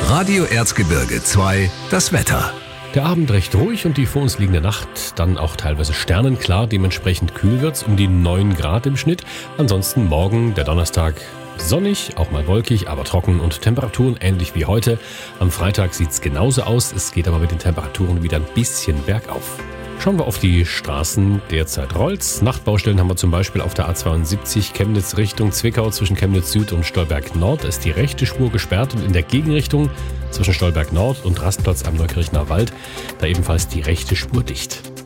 Radio Erzgebirge 2, das Wetter. Der Abend recht ruhig und die vor uns liegende Nacht dann auch teilweise sternenklar. Dementsprechend kühl wird's, um die 9 Grad im Schnitt. Ansonsten morgen, der Donnerstag, sonnig, auch mal wolkig, aber trocken und Temperaturen ähnlich wie heute. Am Freitag sieht's genauso aus. Es geht aber mit den Temperaturen wieder ein bisschen bergauf. Schauen wir auf die Straßen. Derzeit rollt's. Nachtbaustellen haben wir zum Beispiel auf der A72 Chemnitz Richtung Zwickau zwischen Chemnitz Süd und Stolberg Nord. Ist die rechte Spur gesperrt und in der Gegenrichtung zwischen Stolberg Nord und Rastplatz am Neukirchner Wald da ebenfalls die rechte Spur dicht.